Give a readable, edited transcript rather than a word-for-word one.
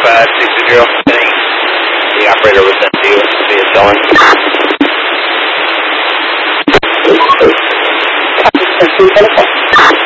560. The operator was sent to you via Sullen. Copy,